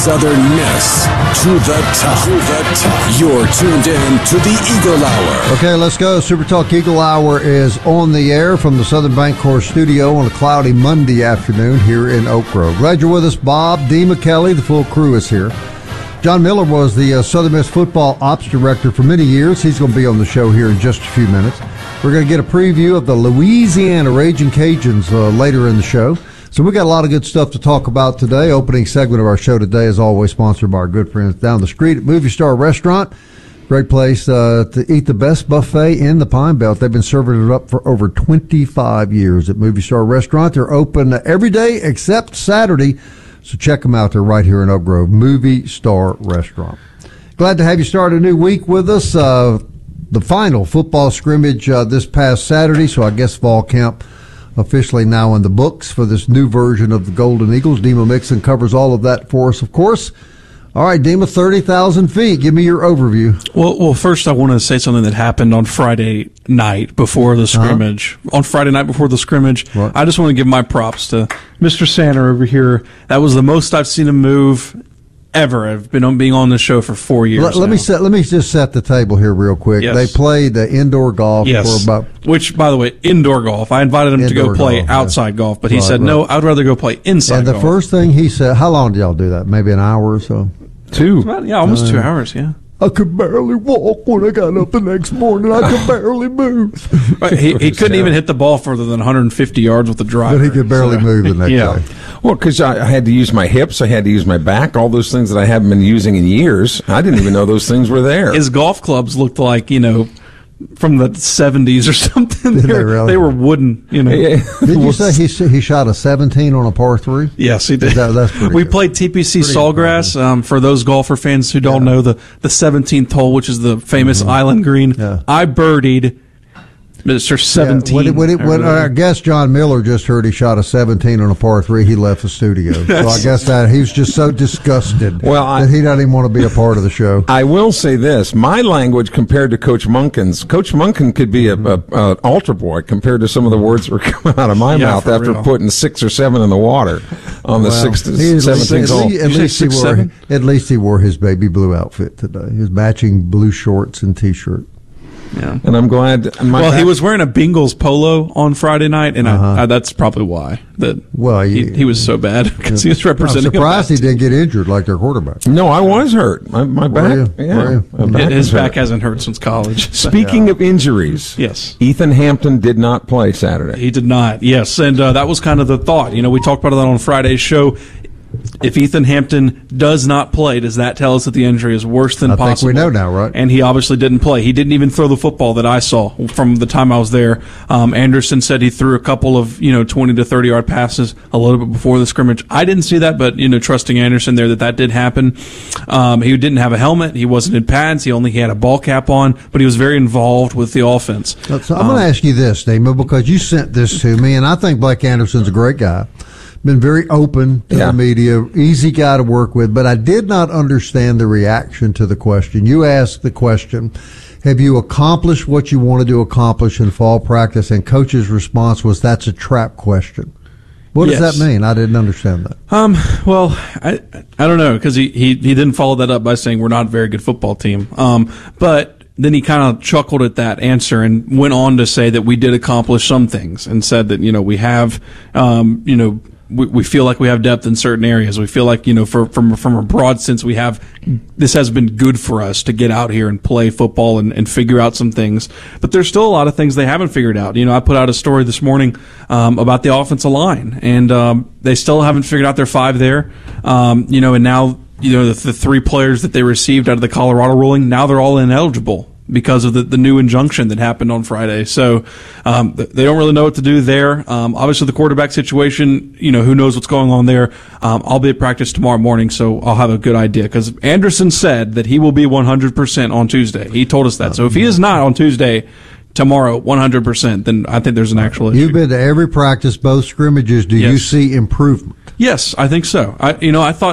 Southern Miss to the top. You're tuned in to the Eagle Hour. Okay, let's go. Super Talk Eagle Hour is on the air from the Southern Bancorp studio on a cloudy Monday afternoon here in Oak Grove. Glad you're with us, Bob, Dee McKelly. The full crew is here. John Miller was the Southern Miss football ops director for many years. He's going to be on the show here in just a few minutes. We're going to get a preview of the Louisiana Raging Cajuns later in the show. So we got a lot of good stuff to talk about today. Opening segment of our show today is always sponsored by our good friends down the street at Movie Star Restaurant. Great place to eat the best buffet in the Pine Belt. They've been serving it up for over 25 years at Movie Star Restaurant. They're open every day except Saturday. So check them out. They're right here in Oak Grove, Movie Star Restaurant. Glad to have you start a new week with us. The final football scrimmage this past Saturday, so I guess fall camp officially now in the books for this new version of the Golden Eagles. Dima Mixon covers all of that for us, of course. All right, Dima, 30,000 feet. Give me your overview. Well, first I want to say something that happened on Friday night before the scrimmage. On Friday night before the scrimmage, What? I just want to give my props to Mr. Sanner over here. That was the most I've seen him move ever. I've been being on this show for 4 years. Let me just set the table here real quick. Yes. They played indoor golf for about. Which, by the way, indoor golf. I invited him to go Indoor play golf, outside golf, but he Right, said, right. no, I'd rather go play inside And the golf. first thing he said, how long did y'all do that? Maybe an hour or so? Almost 2 hours, yeah. I could barely walk when I got up the next morning. I could barely move. Right, he couldn't even hit the ball further than 150 yards with the driver. But he could barely move the next Yeah. day. Well, because I had to use my hips, I had to use my back, all those things that I haven't been using in years. I didn't even know those things were there. His golf clubs looked like, from the 70s or something. Did they really? They were wooden, Yeah. Did you say he shot a 17 on a par 3? Yes, he did. That's pretty We good. played TPC Sawgrass. For those golfer fans who don't know, the 17th hole, which is the famous Island Green, Yeah. I birdied Mr. 17. When our guest John Miller just heard he shot a 17 on a par 3, he left the studio. So I guess that he was just so disgusted that he doesn't even want to be a part of the show. I will say this: my language compared to Coach Munkin's. Coach Munkin could be an altar boy compared to some of the words that were coming out of my mouth for after real. putting 6 or 7 in the water on the 17th hole. At least he wore his baby blue outfit today. His matching blue shorts and T-shirt. Yeah. And I'm glad. He was wearing a Bengals polo on Friday night, and I that's probably why. He was so bad because he was representing. I'm surprised he didn't get injured like their quarterback. No, I was hurt. My back. His back hasn't hurt since college. Speaking of injuries, yes, Ethan Hampton did not play Saturday. He did not. Yes, and that was kind of the thought. We talked about that on Friday's show. If Ethan Hampton does not play, does that tell us that the injury is worse than possible? I think we know now, right? And he obviously didn't play. He didn't even throw the football that I saw from the time I was there. Anderson said he threw a couple of 20 to 30 yard passes a little bit before the scrimmage. I didn't see that, but trusting Anderson there that did happen. He didn't have a helmet. He wasn't in pads. He had a ball cap on, but he was very involved with the offense. So I'm going to ask you this, Dima, because you sent this to me, and I think Blake Anderson's a great guy. Been very open to the media, easy guy to work with, but I did not understand the reaction to the question. You asked the question, have you accomplished what you wanted to accomplish in fall practice? And Coach's response was, that's a trap question. What does that mean? I didn't understand that. Well, I don't know, because he didn't follow that up by saying we're not a very good football team. But then he kind of chuckled at that answer and went on to say that we did accomplish some things, and said that, we have, we feel like we have depth in certain areas. We feel like, from a broad sense, this has been good for us to get out here and play football and figure out some things. But there's still a lot of things they haven't figured out. I put out a story this morning about the offensive line, and they still haven't figured out their 5 there. And now, the 3 players that they received out of the Colorado ruling, now they're all ineligible because of the new injunction that happened on Friday. So they don't really know what to do there. Obviously, the quarterback situation, who knows what's going on there. I'll be at practice tomorrow morning, so I'll have a good idea. Because Anderson said that he will be 100% on Tuesday. He told us that. So if he is not on Tuesday, tomorrow 100%, then I think there's an actual issue. You've been to every practice, both scrimmages. Do you see improvement? Yes, I think so. I thought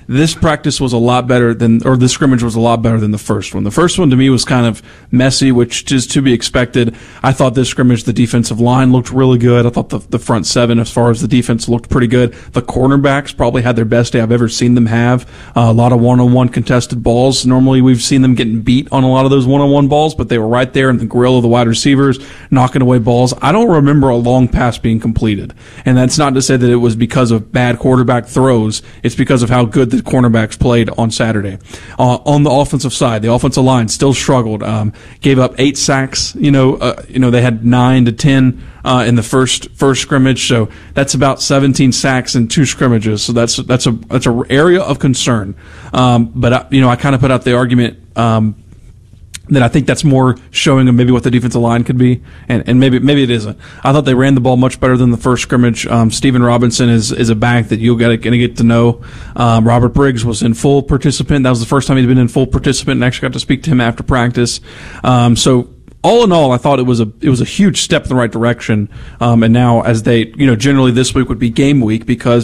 this practice was a lot better this scrimmage was a lot better than the first one. The first one to me was kind of messy, which is to be expected. I thought this scrimmage, the defensive line looked really good. I thought the front seven, as far as the defense, looked pretty good. The cornerbacks probably had their best day I've ever seen them have. A lot of one-on-one contested balls. Normally we've seen them getting beat on a lot of those one-on-one balls, but they were right there in the grill of the wide receivers, knocking away balls. I don't remember a long pass being completed. And that's not to say that it was because of bad quarterback throws. It's because of how good the cornerbacks played on Saturday. On the offensive side, the offensive line still struggled. Gave up 8 sacks. They had 9 to 10 in the first scrimmage. So that's about 17 sacks in 2 scrimmages. So that's a area of concern. But I kind of put out the argument that I think that's more showing of maybe what the defensive line could be, and maybe it isn't. I thought they ran the ball much better than the first scrimmage. Steven Robinson is a back that you're going to get to know. Robert Briggs was in full participant. That was the first time he'd been in full participant, and actually got to speak to him after practice. So all in all, I thought it was a huge step in the right direction. And now, as they, generally this week would be game week because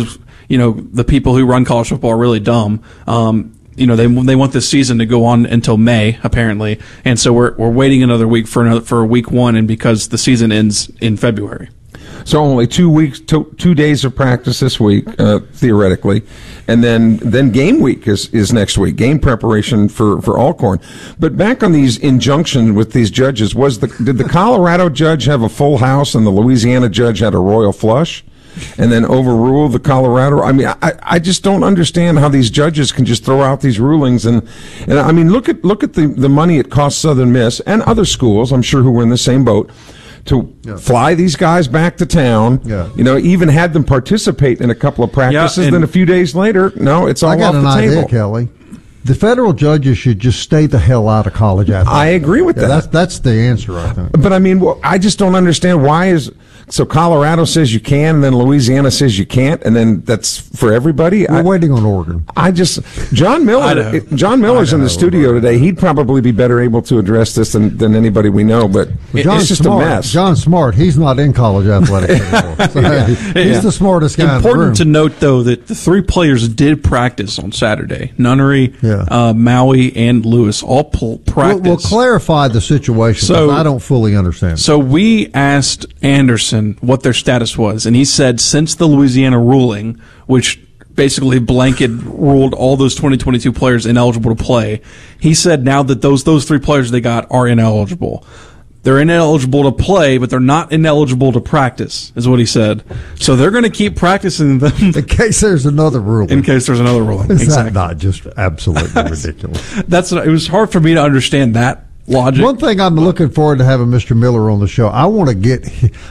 the people who run college football are really dumb. They want this season to go on until May, apparently, and so we're waiting another week for week 1, and because the season ends in February. So only 2 days of practice this week, theoretically, and then game week is next week. Game preparation for Alcorn. But back on these injunctions with these judges, did the Colorado judge have a full house and the Louisiana judge had a royal flush? And then overrule the Colorado. I mean, I just don't understand how these judges can just throw out these rulings. And I mean, look at the money it costs Southern Miss and other schools, I'm sure, who were in the same boat, to fly these guys back to town. Yeah. Even had them participate in a couple of practices. Then a few days later, no, it's all off the table. I got an idea, Kelly. The federal judges should just stay the hell out of college athletics. I agree with that. That's the answer, I think. But I mean, I just don't understand why so Colorado says you can, and then Louisiana says you can't, and then that's for everybody. We're waiting on Oregon. John Miller's in the studio today. He'd probably be better able to address this than anybody we know, but it's just a mess. John Smart, he's not in college athletics anymore. So he's the smartest guy in the room. Important to note, though, that the 3 players did practice on Saturday. Nunnery, Maui, and Lewis all practice. We'll clarify the situation, because I don't fully understand. So we asked Anderson what their status was, and he said since the Louisiana ruling, which basically blanket ruled all those 2022 players ineligible to play, he said now that those 3 players they got are ineligible. They're ineligible to play, but they're not ineligible to practice, is what he said. So they're going to keep practicing them. In case there's another ruling. Is that not just absolutely ridiculous? It was hard for me to understand that logic. One thing I'm looking forward to having Mr. Miller on the show. I want to get.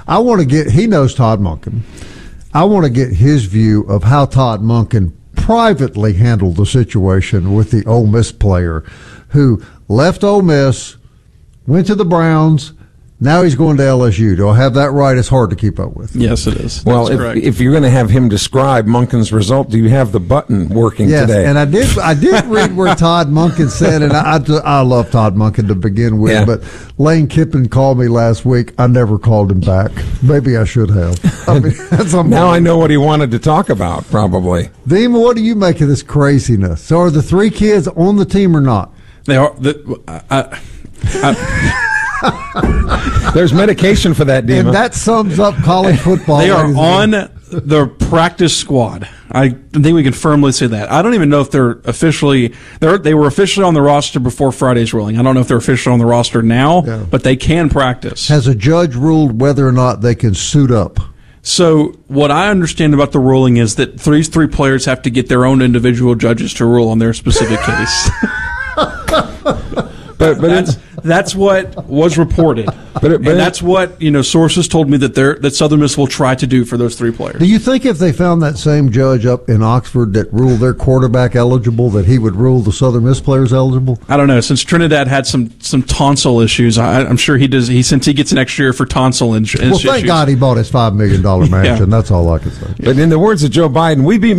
He knows Todd Monken. I want to get his view of how Todd Monken privately handled the situation with the Ole Miss player who left Ole Miss, went to the Browns. Now he's going to LSU. Do I have that right? It's hard to keep up with. Yes, it is. Well, if you're going to have him describe Monken's result, do you have the button working today? And I did read where Todd Monken said, and I love Todd Monken to begin with, but Lane Kiffin called me last week. I never called him back. Maybe I should have. Now I know what he wanted to talk about, probably. Dima, what do you make of this craziness? So are the 3 kids on the team or not? They are. There's medication for that, Dima. And that sums up college football. They are on the practice squad. I think we can firmly say that. I don't even know if they were officially on the roster before Friday's ruling. I don't know if they're officially on the roster now, but they can practice. Has a judge ruled whether or not they can suit up? So what I understand about the ruling is that 3 players have to get their own individual judges to rule on their specific case. But that's what was reported, and that's what sources told me that Southern Miss will try to do for those 3 players. Do you think if they found that same judge up in Oxford that ruled their quarterback eligible, that he would rule the Southern Miss players eligible? I don't know. Since Trinidad had some tonsil issues, I'm sure he does. Since he gets an extra year for tonsil issues. Well, thank God he bought his $5 million mansion. That's all I can say. But in the words of Joe Biden, we beat